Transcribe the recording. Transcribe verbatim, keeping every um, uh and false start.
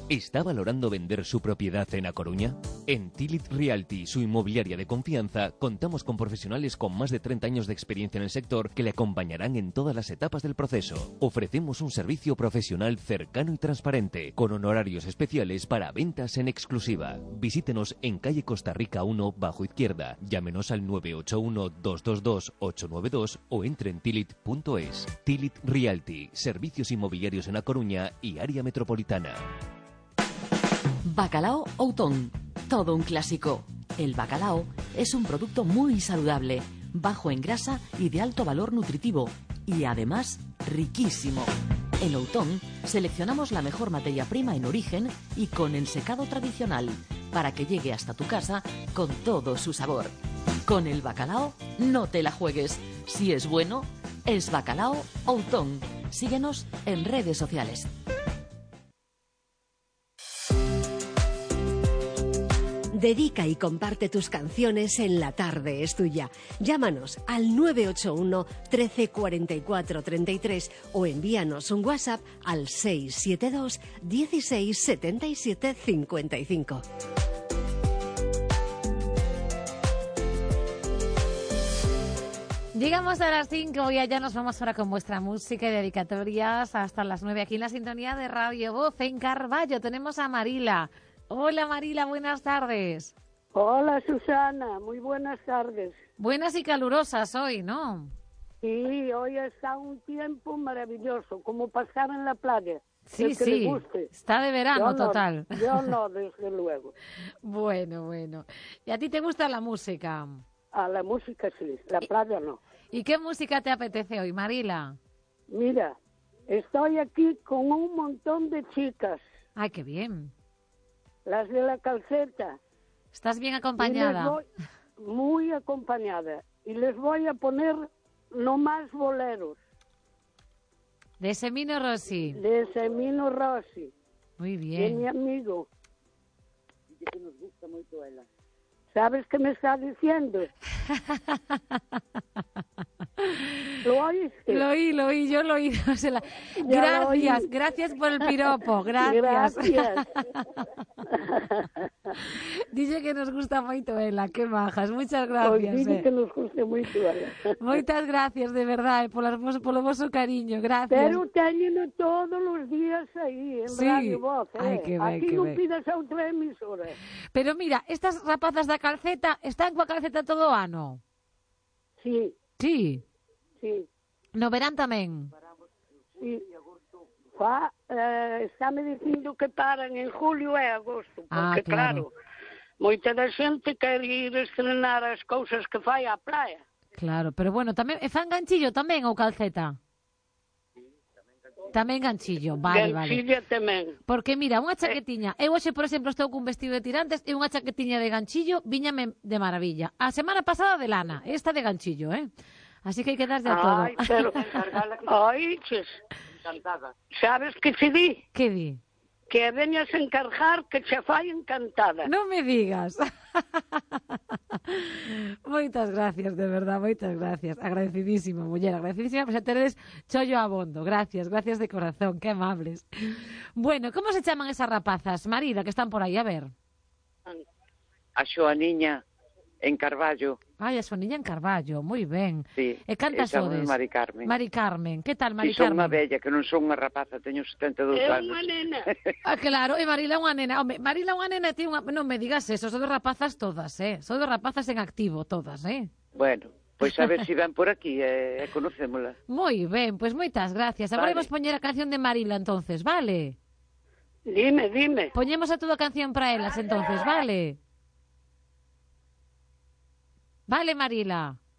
¿Está valorando vender su propiedad en A Coruña? En Tilit Realty, su inmobiliaria de confianza, contamos con profesionales con más de treinta años de experiencia en el sector que le acompañarán en todas las etapas del proceso. Ofrecemos un servicio profesional cercano y transparente, con honorarios especiales para ventas en exclusiva. Visítenos en calle Costa Rica uno, bajo izquierda. Llámenos al nueve ocho uno, dos dos dos, ocho nueve dos o entre en tilit punto es. Tilit Realty, servicios inmobiliarios en A Coruña y área metropolitana. Bacalao Outón, todo un clásico. El bacalao es un producto muy saludable, bajo en grasa y de alto valor nutritivo, y además riquísimo. En Outón seleccionamos la mejor materia prima en origen y con ensecado tradicional, para que llegue hasta tu casa con todo su sabor. Con el bacalao no te la juegues. Si es bueno, es Bacalao Outón. Síguenos en redes sociales. Dedica y comparte tus canciones en La Tarde es Tuya. Llámanos al nueve ocho uno, trece, cuarenta y cuatro, treinta y tres o envíanos un WhatsApp al seis siete dos, dieciséis, setenta y siete, cincuenta y cinco. Llegamos a las cinco y allá nos vamos ahora con vuestra música y dedicatorias hasta las nueve aquí en la sintonía de Radio Voz en Carballo. Tenemos a Marila. Hola Marila, buenas tardes. Hola Susana, muy buenas tardes. Buenas y calurosas hoy, ¿no? Sí, hoy está un tiempo maravilloso, como pasar en la playa. Sí, sí, está de verano yo no, total. Yo no, desde luego. Bueno, bueno. ¿Y a ti te gusta la música? A la música sí, la playa no. ¿Y qué música te apetece hoy, Marila? Mira, estoy aquí con un montón de chicas. Ay, qué bien. Las de la calceta. ¿Estás bien acompañada? Voy, muy acompañada. Y les voy a poner no más boleros. De Semino Rossi. De Semino Rossi. Muy bien. De mi amigo. Dice que nos gusta mucho ella. ¿Sabes qué me está diciendo? ¿Lo oíste? Lo oí, lo oí, yo lo oí. O sea, la... Gracias, gracias por el piropo, gracias. Gracias. Dice que nos gusta moito ela, que majas, muchas gracias. Dice eh. que nos gusta moito ela. Moitas gracias, de verdade, polo, polo vosso cariño, gracias. Pero teñeno todos os días aí, en sí. Radio Voz, eh? Ai, que ben, aquí que non ben. pidas a outra emisora. Pero mira, estas rapazas da calceta están coa calceta todo o ano? Sí. Sí? Sí. No verán tamén? Sí. Fa, eh, estáme dicindo que paran en julio e agosto, porque ah, claro. claro, moita da xente quer ir estrenar as cousas que fai á praia. Claro, pero bueno, tamén, e fan ganchillo tamén ou calceta? Tamén ganchillo, vale, ganchillo vale. tamén. Porque mira, unha chaquetiña, eu hoxe, por exemplo, estou cun vestido de tirantes e unha chaquetiña de ganchillo viñame de maravilla. A semana pasada de lana, esta de ganchillo, eh? Así que hai que darlle a todo. Ai, pero... Ai, ches. Encantada. Sabes que che di? Que di? Que veñas a encargar que che fai encantada. Non me digas. Moitas gracias, de verdad, moitas gracias. Agradecidísima, muller, agradecidísima por xa teredes chollo abondo. Gracias, gracias de corazón, que amables. Bueno, como se chaman esas rapazas, Marida, que están por aí, a ver? A Xoaniña en Carballo. Ai, a Xoaniña en Carballo, moi ben. Sí, e cantas sodes? Mari Carmen. Mari Carmen, que tal, Mari Si son Carmen? unha bella, que non son unha rapaza, teño setenta e dous É anos. unha nena. Ah, claro, e Marila é unha nena. Home, Marila é unha nena, ti unha... non me digas eso, son de rapazas todas, eh? Son de rapazas en activo todas, eh? Bueno, pois a ver se si ven por aquí e eh, conocémola. Moi ben, pois pues moitas gracias. Agora Vale. vamos poñer a canción de Marila, entonces, vale? Dime, dime. Poñemos a túa canción para elas, entonces, vale? Vale, Marila.